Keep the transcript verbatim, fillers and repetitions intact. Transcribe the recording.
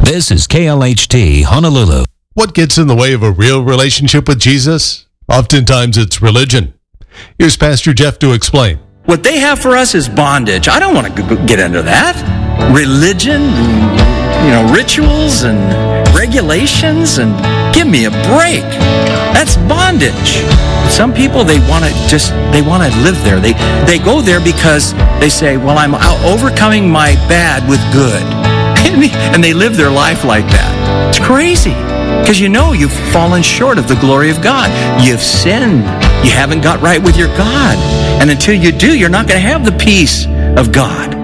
This is K L H T Honolulu. What gets in the way of a real relationship with Jesus? Oftentimes it's religion. Here's Pastor Jeff to explain. What they have for us is bondage. I don't want to get into that. Religion, you know, rituals and regulations, and give me a break. That's bondage. Some people, they want to just, they want to live there. They, they go there because they say, well, I'm out overcoming my bad with good. And they live their life like that. It's crazy. Because you know you've fallen short of the glory of God. You've sinned. You haven't got right with your God. And until you do, you're not going to have the peace of God.